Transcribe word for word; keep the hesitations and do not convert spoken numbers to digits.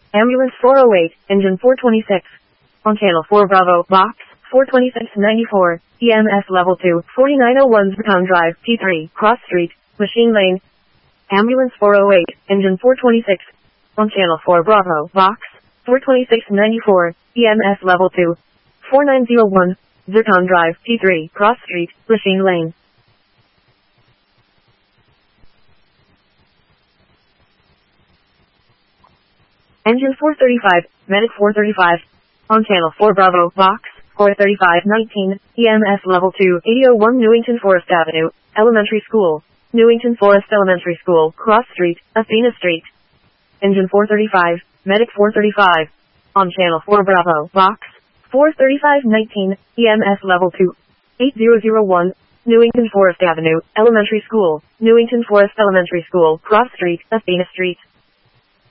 Ambulance four oh eight, engine four twenty-six. On channel four Bravo, box, four twenty-six ninety-four, E M S level two, forty-nine oh one Zertown Drive, T three, Cross Street, Machine Lane. Ambulance four oh eight, engine four twenty-six. On channel four Bravo, box, four twenty-six ninety-four, E M S level two, forty-nine oh one, Zertown Drive, T three, Cross Street, Machine Lane. Engine four thirty-five, Medic four thirty-five. On channel four Bravo, box, four thirty-five nineteen, E M S level two, eighty oh one Newington Forest Avenue, Elementary School, Newington Forest Elementary School, Cross Street, Athena Street. Engine four thirty-five, Medic four thirty-five. On channel four Bravo, box, four thirty-five nineteen, E M S level two, eighty oh one, Newington Forest Avenue, Elementary School, Newington Forest Elementary School, Cross Street, Athena Street.